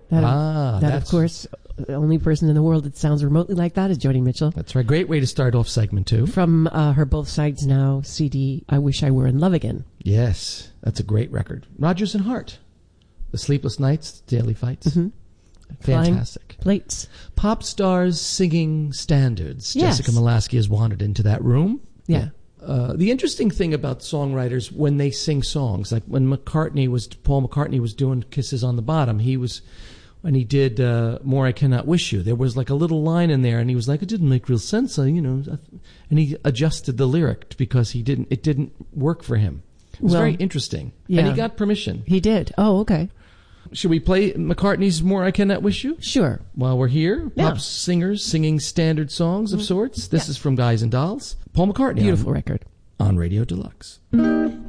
That of course, the only person in the world that sounds remotely like that is Joni Mitchell. That's right. Great way to start off segment 2. From her Both Sides Now CD, I Wish I Were in Love Again. Yes, that's a great record. Rodgers and Hart, The Sleepless Nights, Daily Fights. Mm-hmm. Fantastic. Flying plates. Pop stars singing standards. Yes. Jessica Malasky has wandered into that room. Yeah. The interesting thing about songwriters when they sing songs, like when Paul McCartney was doing Kisses on the Bottom, when he did More I Cannot Wish You, there was like a little line in there, and he was like, it didn't make real sense, and he adjusted the lyric because it didn't work for him. It was very interesting. Yeah. And he got permission. He did. Oh, okay. Should we play McCartney's More I Cannot Wish You? Sure. While we're here, Yeah. pop singers singing standard songs of sorts. This is from Guys and Dolls. Paul McCartney. Beautiful record. On Radio Deluxe.